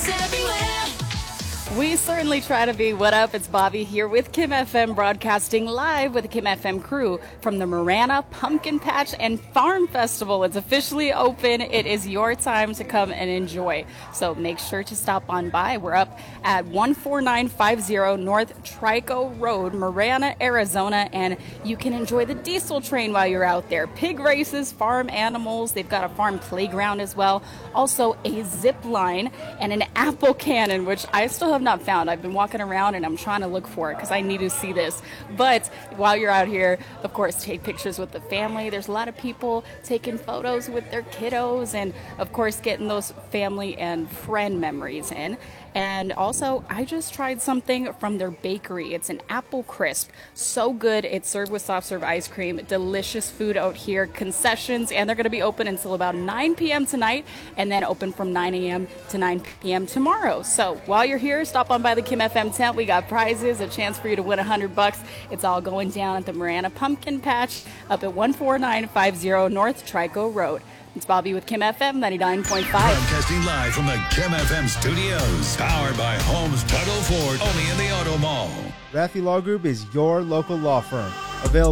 We certainly try to be. What up? It's Bobby here with Kim FM, broadcasting live with the Kim FM crew from the Marana Pumpkin Patch and Farm Festival. It's officially open. It is your time to come and enjoy. So make sure to stop on by. We're up at 14950 North Trico Road, Marana, Arizona, and you can enjoy the diesel train while you're out there. Pig races, farm animals. They've got a farm playground as well. Also a zip line and an apple cannon, which I still have not found. I've been walking around and I'm trying to look for it because I need to see this. But while you're out here, of course, take pictures with the family. There's a lot of people taking photos with their kiddos and, of course, getting those family and friend memories in. And also, I just tried something from their bakery. It's an apple crisp. So good. It's served with soft serve ice cream. Delicious food out here. Concessions, and they're going to be open until about 9 p.m. tonight, and then open from 9 a.m. to 9 p.m. tomorrow. So while you're here, stop on by the Kim FM tent. We got prizes, a chance for you to win $100. It's all going down at the Marana Pumpkin Patch up at 14950 North Trico Road. It's Bobby with Kim FM 99.5. Broadcasting live from the Kim FM studios. Powered by Holmes Tuttle Ford. Only in the Auto Mall. Raffi Law Group is your local law firm. Available